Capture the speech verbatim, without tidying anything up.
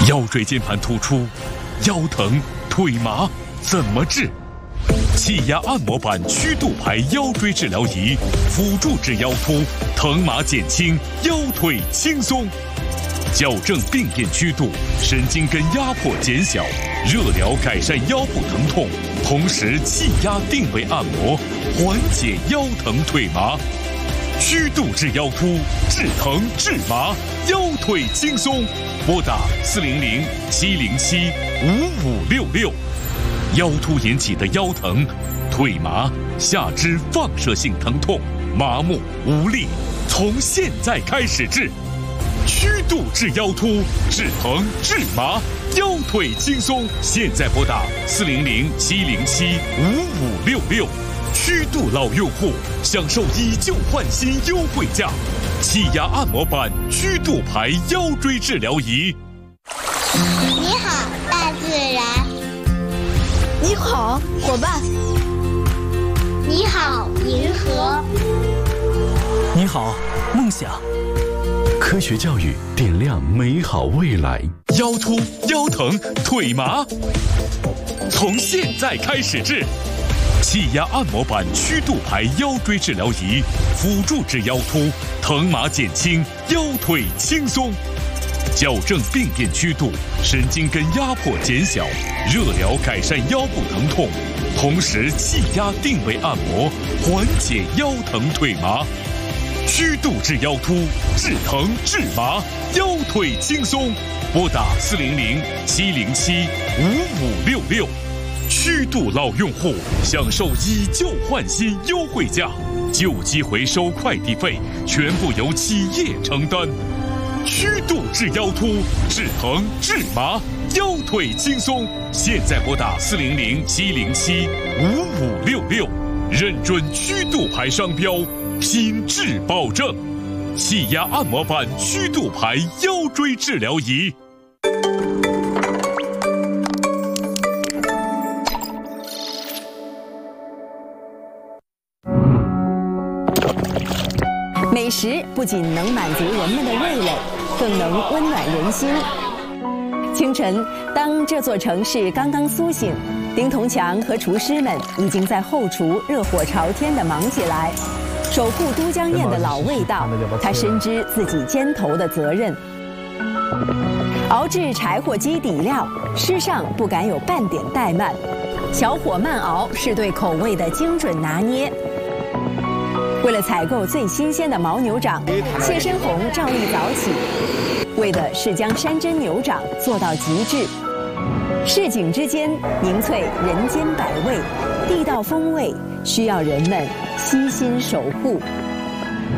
腰椎间盘突出、腰疼、腿麻怎么治？气压按摩板曲度牌腰椎治疗仪，辅助治腰突，疼麻减轻，腰腿轻松。矫正病变曲度，神经根压迫减小，热疗改善腰部疼痛，同时气压定位按摩，缓解腰疼腿麻。曲度治腰突，治疼治麻，腰腿轻松。拨打四零零七零七五五六六。腰突引起的腰疼、腿麻、下肢放射性疼痛、麻木无力，从现在开始治。曲度治腰突，治疼治麻，腰腿轻松。现在拨打四零零七零七五五六六。曲度老用户享受以旧换新优惠价，气压按摩板曲度牌腰椎治疗仪。 你好，大自然。 你好，伙伴。 你好，银河。 你好，梦想。 科学教育点亮美好未来。 腰突、腰疼、腿麻，从现在开始治。气压按摩板曲度牌腰椎治疗仪，辅助治腰突，疼麻减轻，腰腿轻松。矫正病变曲度，神经根压迫减小，热疗改善腰部疼痛，同时气压定位按摩，缓解腰疼腿麻。曲度治腰突，治疼治麻，腰腿轻松。拨打四零零七零七五五六六。曲度老用户享受以旧换新优惠价，旧机回收快递费全部由企业承担。曲度治腰突，治疼治麻，腰腿轻松。现在拨打四零零七零七五五六六，认准曲度牌商标，品质保证。气压按摩板曲度牌腰椎治疗仪。 美食不仅能满足人们的味蕾，更能温暖人心。清晨，当这座城市刚刚苏醒，丁同强和厨师们已经在后厨热火朝天地忙起来。守护都江堰的老味道，他深知自己肩头的责任。熬制柴火鸡底料，师上不敢有半点怠慢，小火慢熬是对口味的精准拿捏。为了采购最新鲜的牦牛掌，谢申红照例早起，为的是将山珍牛掌做到极致。市井之间凝萃人间百味，地道风味需要人们悉心守护。